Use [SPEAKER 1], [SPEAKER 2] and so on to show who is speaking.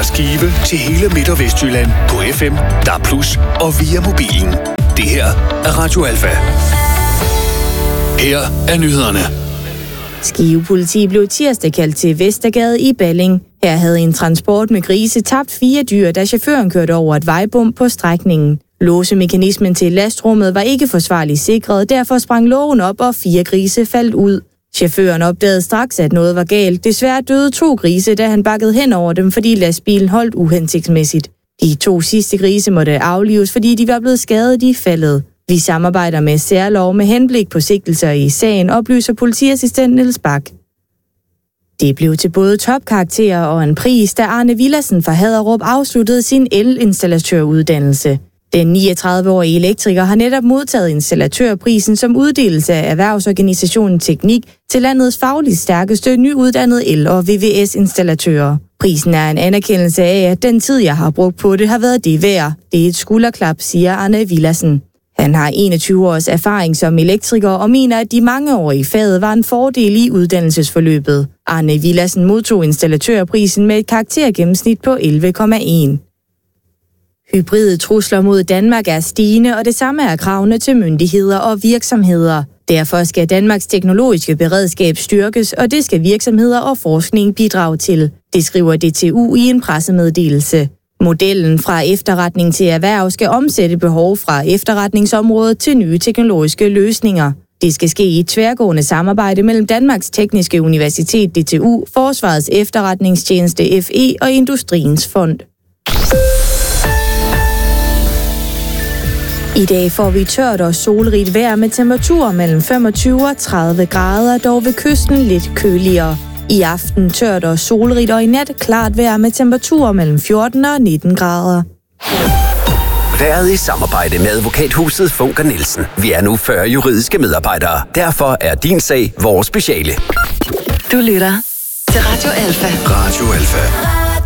[SPEAKER 1] Fra Skive til hele Midt- og Vestjylland på FM, DAB+ og via mobilen. Det her er Radio Alfa. Her er nyhederne.
[SPEAKER 2] Skive politi blev tirsdag kaldt til Vestergade i Balling. Her havde en transport med grise tabt 4 dyr, da chaufføren kørte over et vejbump på strækningen. Låsemekanismen til lastrummet var ikke forsvarligt sikret, derfor sprang lågen op, og 4 grise faldt ud. Chaufføren opdagede straks, at noget var galt. Desværre døde 2 grise, da han bakkede hen over dem, fordi lastbilen holdt uhensigtsmæssigt. De 2 sidste grise måtte aflives, fordi de var blevet skadet i faldet. Vi samarbejder med Særlov med henblik på sigtelser i sagen, oplyser politiassistent Niels Bak. Det blev til både topkarakterer og en pris, da Arne Villadsen fra Haderup afsluttede sin elinstallatøruddannelse. Den 39-årige elektriker har netop modtaget installatørprisen som uddelelse af erhvervsorganisationen Teknik til landets fagligt stærkeste nyuddannede el- og VVS-installatører. Prisen er en anerkendelse af, at den tid, jeg har brugt på det, har været det værd. Det er et skulderklap, siger Arne Villadsen. Han har 21 års erfaring som elektriker og mener, at de mange år i faget var en fordel i uddannelsesforløbet. Arne Villadsen modtog installatørprisen med et karaktergennemsnit på 11,1. Hybride trusler mod Danmark er stigende, og det samme er kravene til myndigheder og virksomheder. Derfor skal Danmarks teknologiske beredskab styrkes, og det skal virksomheder og forskning bidrage til. Det skriver DTU i en pressemeddelelse. Modellen fra efterretning til erhverv skal omsætte behov fra efterretningsområdet til nye teknologiske løsninger. Det skal ske i et tværgående samarbejde mellem Danmarks Tekniske Universitet DTU, Forsvarets Efterretningstjeneste FE og Industriens Fond. I dag får vi tørt og solrigt vejr med temperaturer mellem 25 og 30 grader, dog ved kysten lidt køligere. I aften tørt og solrigt, og i nat klart vejr med temperaturer mellem 14 og 19 grader.
[SPEAKER 3] Været i samarbejde med advokathuset Funker Nielsen. Vi er nu 40 juridiske medarbejdere. Derfor er din sag vores speciale.
[SPEAKER 4] Du lytter til Radio Alfa.
[SPEAKER 1] Radio Alfa.